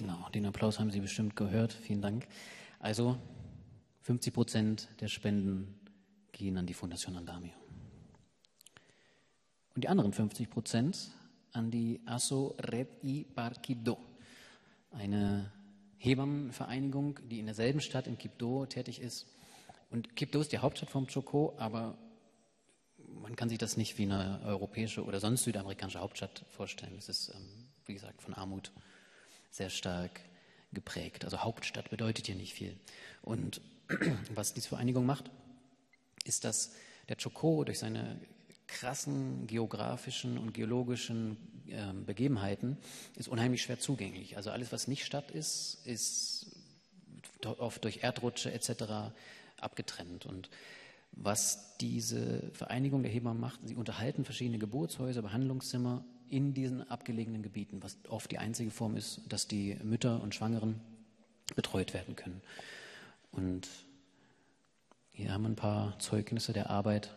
Genau, den Applaus haben Sie bestimmt gehört. Vielen Dank. Also 50% der Spenden gehen an die Fundación Andamio. Und die anderen 50% an die ASO Red y Par Quibdó, eine Hebammenvereinigung, die in derselben Stadt in Quibdó tätig ist. Und Quibdó ist die Hauptstadt vom Chocó, aber man kann sich das nicht wie eine europäische oder sonst südamerikanische Hauptstadt vorstellen. Es ist, wie gesagt, von Armut sehr stark geprägt. Also Hauptstadt bedeutet hier nicht viel. Und was diese Vereinigung macht, ist, dass der Chocó durch seine krassen geografischen und geologischen Begebenheiten ist unheimlich schwer zugänglich. Also alles, was nicht Stadt ist, ist oft durch Erdrutsche etc. abgetrennt. Und was diese Vereinigung der Hebammen macht, sie unterhalten verschiedene Geburtshäuser, Behandlungszimmer in diesen abgelegenen Gebieten, was oft die einzige Form ist, dass die Mütter und Schwangeren betreut werden können. Und hier haben wir ein paar Zeugnisse der Arbeit.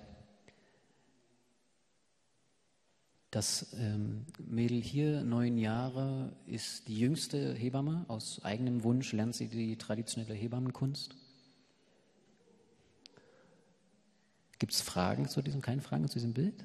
Das Mädel hier, 9 Jahre, ist die jüngste Hebamme. Aus eigenem Wunsch lernt sie die traditionelle Hebammenkunst. Gibt es Fragen zu diesem, keine Fragen zu diesem Bild?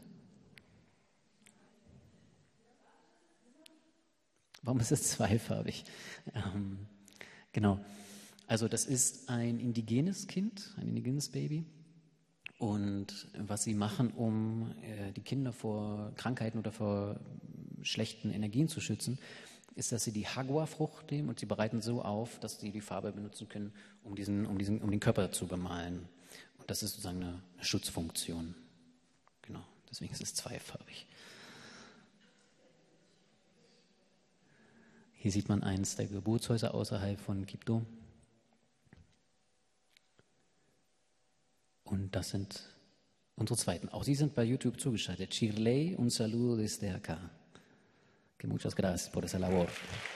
Warum ist es zweifarbig? Genau. Also das ist ein indigenes Kind, ein indigenes Baby. Und was sie machen, um die Kinder vor Krankheiten oder vor schlechten Energien zu schützen, ist, dass sie die Hagua-Frucht nehmen und sie bereiten so auf, dass sie die Farbe benutzen können, um den Körper zu bemalen. Und das ist sozusagen eine Schutzfunktion. Genau, deswegen ist es zweifarbig. Hier sieht man eins der Geburtshäuser außerhalb von Quibdó. Und das sind unsere zweiten. Auch Sie sind bei YouTube zugeschaltet. Shirley, un saludo desde acá. Que muchas gracias por esa labor.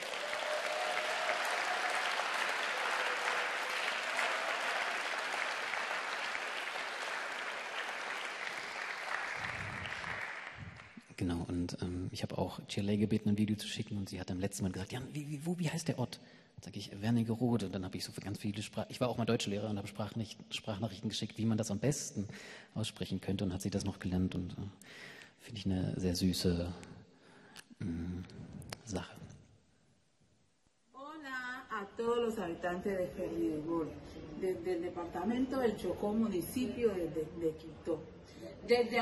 Genau, und ich habe auch Shirley gebeten, ein Video zu schicken und sie hat am letzten Mal gesagt, ja, wie heißt der Ort? Dann sage ich, Wernigerode. Und dann habe ich so für ganz viele Ich war auch mal Deutschlehrer und habe Sprachnachrichten geschickt, wie man das am besten aussprechen könnte, und hat sie das noch gelernt, und finde ich eine sehr süße Sache. Hola a todos los habitantes de Ferridegol, desde el departamento del Chocó, municipio de Quibdó. Desde